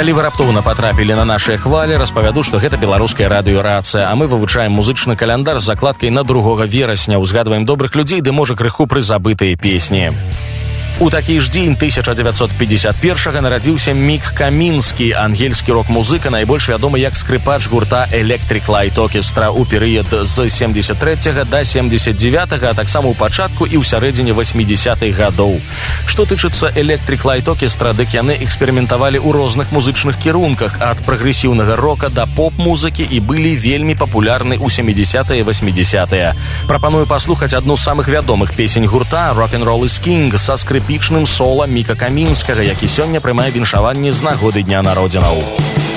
Калі вы раптоўна патрапілі на нашыя хвалі, распавяду, што гэта беларуская радыёрацыя, а мы вывучаем музычны каляндар з закладкай на 2 верасня, узгадваем добрых людзей ды, можа, крыху прызабытыя песні. У такі ж дзень 1951 нарадзіўся Мік Камінскі, ангельскі рок-музыка, найбольш вядомы як скрыпач гурта Electric Light Orchestra ў перыяд з 73 да 79, а таксама ў пачатку і ў сярэдзіне 80-х гадоў. Што тычыцца Electric Light Orchestra, дык яны эксперыментавалі ў розных музычных кірунках, ад прагрэсіўнага рока да поп-музыкі і былі вельмі папулярны ў 70-е і 80-е. Прапаную паслухаць адну з самых вядомых песень гурта «Rock'n'Roll is King» са скрыпічным сола Міка Камінскага, які сёння прымае віншаванне з нагоды дня народзінаў.